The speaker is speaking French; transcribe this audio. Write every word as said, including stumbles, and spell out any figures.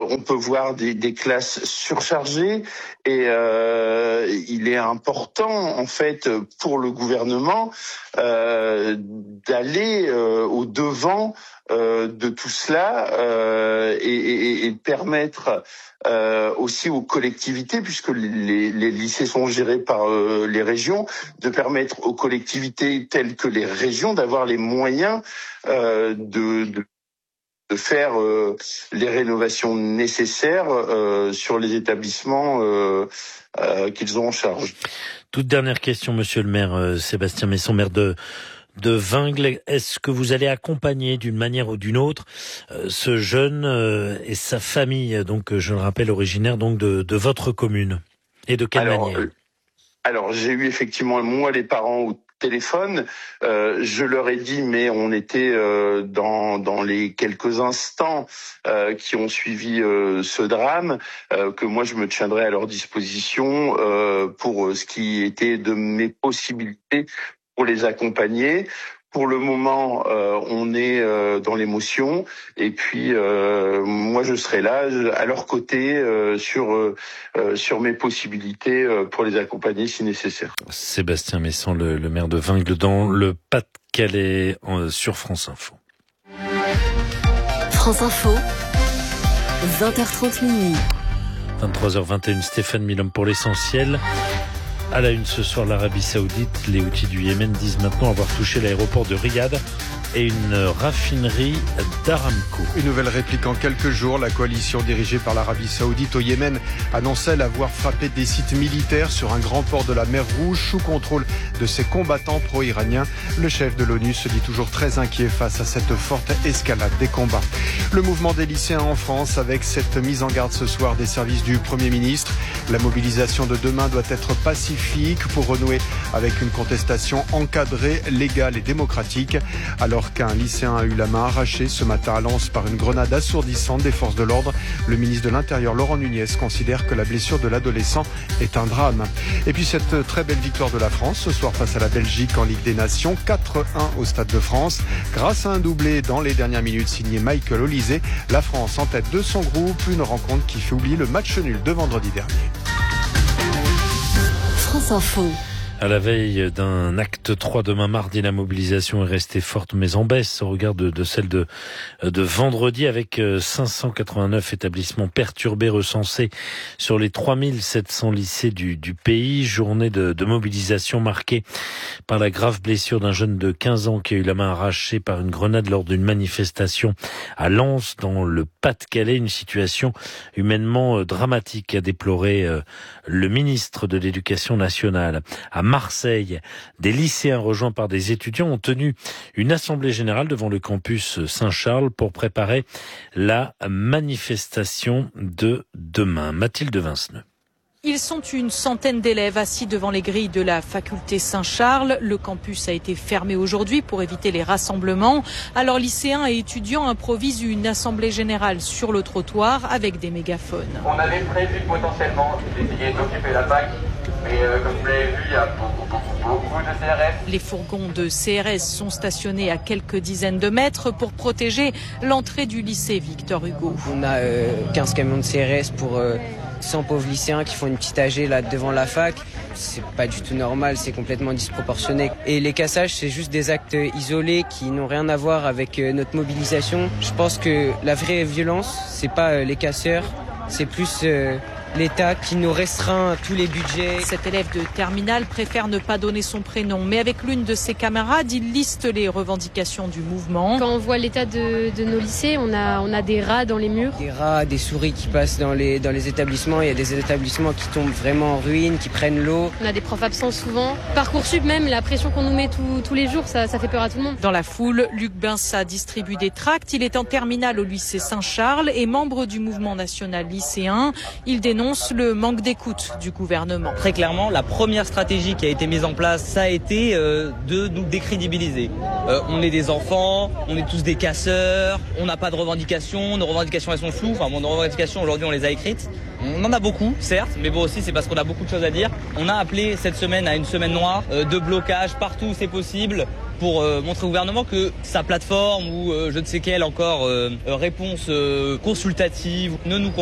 on peut voir des, des classes surchargées et euh, il est important en fait pour le gouvernement euh, d'aller euh, au devant euh, de tout cela euh, et, et, et de permettre euh, aussi aux collectivités, puisque les, les lycées sont gérés par euh, les régions, de permettre aux collectivités telles que les régions d'avoir les moyens euh, de, de de faire euh, les rénovations nécessaires euh, sur les établissements euh, euh, qu'ils ont en charge. Toute dernière question, monsieur le maire euh, Sébastien Messon, maire de de Vingles. Est-ce que vous allez accompagner d'une manière ou d'une autre euh, ce jeune euh, et sa famille, donc je le rappelle originaire donc de, de votre commune, et de quelle alors, manière? euh, Alors j'ai eu effectivement moi les parents au téléphone, euh, je leur ai dit, mais on était euh, dans dans les quelques instants euh, qui ont suivi euh, ce drame, euh, que moi je me tiendrais à leur disposition euh, pour ce qui était de mes possibilités pour les accompagner. Pour le moment, euh, on est euh, dans l'émotion, et puis euh, moi je serai là à leur côté euh, sur euh, sur mes possibilités euh, pour les accompagner si nécessaire. Sébastien Messon, le, le maire de Vingles dans le Pas-de-Calais, euh, sur France Info. France Info, vingt heures trente minuit. vingt-trois heures vingt et une, Stéphane Milhomme pour l'essentiel. À la une ce soir, l'Arabie Saoudite, les Houthis du Yémen disent maintenant avoir touché l'aéroport de Riyad et une raffinerie d'Aramco. Une nouvelle réplique en quelques jours. La coalition dirigée par l'Arabie Saoudite au Yémen annonçait l'avoir frappé des sites militaires sur un grand port de la mer Rouge sous contrôle de ses combattants pro-iraniens. Le chef de l'ONU se dit toujours très inquiet face à cette forte escalade des combats. Le mouvement des lycéens en France avec cette mise en garde ce soir des services du Premier ministre. La mobilisation de demain doit être pacifique pour renouer avec une contestation encadrée, légale et démocratique. Alors qu'un lycéen a eu la main arrachée ce matin à Lens par une grenade assourdissante des forces de l'ordre, le ministre de l'Intérieur Laurent Nunez considère que la blessure de l'adolescent est un drame. Et puis cette très belle victoire de la France ce soir face à la Belgique en Ligue des Nations, quatre un au Stade de France. Grâce à un doublé dans les dernières minutes signé Michael Olysée, la France en tête de son groupe, une rencontre qui fait oublier le match nul de vendredi dernier. France Info. À la veille d'un acte trois demain mardi, la mobilisation est restée forte mais en baisse au regard de, de celle de, de vendredi, avec cinq cent quatre-vingt-neuf établissements perturbés recensés sur les trois mille sept cents lycées du, du pays. Journée de, de mobilisation marquée par la grave blessure d'un jeune de quinze ans qui a eu la main arrachée par une grenade lors d'une manifestation à Lens dans le Pas-de-Calais. Une situation humainement dramatique a déploré le ministre de l'Éducation nationale. À Marseille, des lycéens rejoints par des étudiants ont tenu une assemblée générale devant le campus Saint-Charles pour préparer la manifestation de demain. Mathilde Vinceneux. Ils sont une centaine d'élèves assis devant les grilles de la faculté Saint-Charles. Le campus a été fermé aujourd'hui pour éviter les rassemblements. Alors lycéens et étudiants improvisent une assemblée générale sur le trottoir avec des mégaphones. On avait prévu potentiellement d'essayer d'occuper la fac, mais euh, comme vous l'avez vu, il y a beaucoup, beaucoup, beaucoup de C R S. Les fourgons de C R S sont stationnés à quelques dizaines de mètres pour protéger l'entrée du lycée Victor Hugo. On a euh, quinze camions de C R S pour euh, cent pauvres lycéens qui font une petite A G là devant la fac. C'est pas du tout normal, c'est complètement disproportionné. Et les cassages, c'est juste des actes isolés qui n'ont rien à voir avec euh, notre mobilisation. Je pense que la vraie violence, c'est pas euh, les casseurs, c'est plus euh, l'État qui nous restreint tous les budgets. Cet élève de terminale préfère ne pas donner son prénom, mais avec l'une de ses camarades, il liste les revendications du mouvement. Quand on voit l'état de, de nos lycées, on a, on a des rats dans les murs. Des rats, des souris qui passent dans les, dans les établissements. Il y a des établissements qui tombent vraiment en ruine, qui prennent l'eau. On a des profs absents souvent. Parcoursup même, la pression qu'on nous met tout, tous les jours, ça, ça fait peur à tout le monde. Dans la foule, Luc Binsat distribue des tracts. Il est en terminale au lycée Saint-Charles et membre du mouvement national lycéen. Il dénonce le manque d'écoute du gouvernement. Très clairement, la première stratégie qui a été mise en place, ça a été euh, de nous décrédibiliser. Euh, on est des enfants, on est tous des casseurs, on n'a pas de revendications, nos revendications elles sont floues. Enfin, bon, nos revendications aujourd'hui on les a écrites. On en a beaucoup, certes, mais bon aussi c'est parce qu'on a beaucoup de choses à dire. On a appelé cette semaine à une semaine noire euh, de blocage partout où c'est possible, pour euh, montrer au gouvernement que sa plateforme ou euh, je ne sais quelle encore euh, réponse euh, consultative ne nous